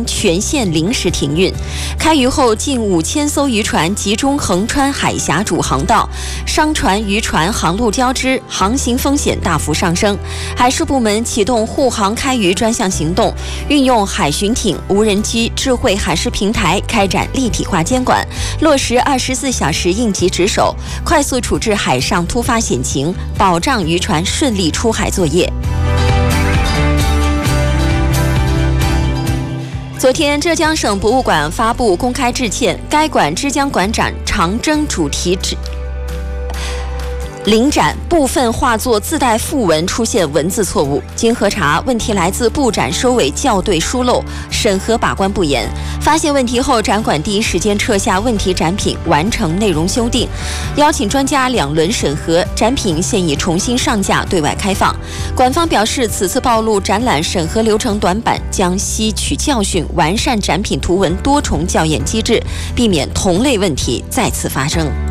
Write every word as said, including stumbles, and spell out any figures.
全线临时停运。开渔后，近五千艘渔船集中横穿海峡主航道，商船、渔船航路交织，航行风险大幅上升。海事部门启动护航开渔专项行动，运用海巡艇、无人机、智慧海事平台开展立体化监管，落实二十四小时应急值守，快速处置海上突发险情，保障渔船顺利出海作业。昨天，浙江省博物馆发布公开致歉，该馆之江馆长长征主题之临展部分画作自带附文出现文字错误，经核查，问题来自布展收尾校对疏漏，审核把关不严。发现问题后，展馆第一时间撤下问题展品，完成内容修订，邀请专家两轮审核，展品现已重新上架对外开放。馆方表示，此次暴露展览审核流程短板，将吸取教训，完善展品图文多重校验机制，避免同类问题再次发生。